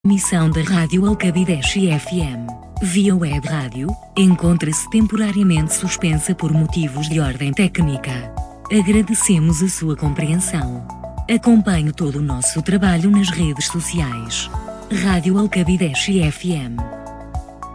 Missão da Rádio Alcabideche FM, via web rádio, encontra-se temporariamente suspensa por motivos de ordem técnica. Agradecemos a sua compreensão. Acompanhe todo o nosso trabalho nas redes sociais. Rádio Alcabideche FM.